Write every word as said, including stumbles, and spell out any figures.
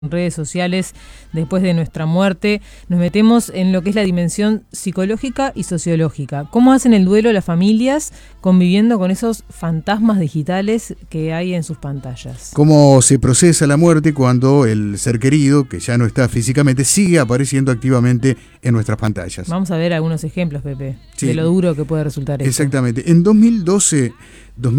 redes sociales después de nuestra muerte, nos metemos en lo que es la dimensión psicológica y sociológica. ¿Cómo hacen el duelo las familias conviviendo con esos fantasmas digitales que hay en sus pantallas? ¿Cómo se procesa la muerte cuando el ser querido, que ya no está físicamente, sigue apareciendo activamente en nuestras pantallas? Vamos a ver algunos ejemplos, Pepe, sí, de lo duro que puede resultar esto. Exactamente. En dos mil doce,